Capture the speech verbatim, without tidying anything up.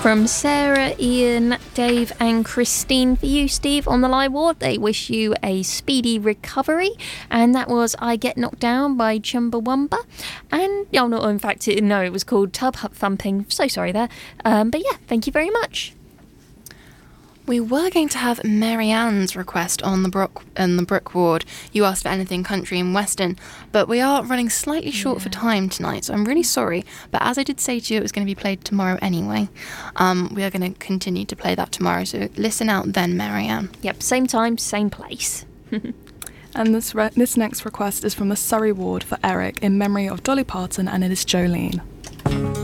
From Sarah, Ian, Dave and Christine for you, Steve, on the live ward. They wish you a speedy recovery. And that was I Get Knocked Down by Chumbawamba. And, oh, no, in fact, it, no, it was called Tub Thumping. So sorry there. Um, but yeah, thank you very much. We were going to have Marianne's request on the Brook and the Brook ward. You asked for anything country and western, but we are running slightly short yeah. for time tonight, so I'm really sorry. But as I did say to you, it was going to be played tomorrow anyway. Um, we are going to continue to play that tomorrow, so listen out then, Marianne. Yep, same time, same place. And this re- this next request is from the Surrey ward for Eric in memory of Dolly Parton, and it is Jolene.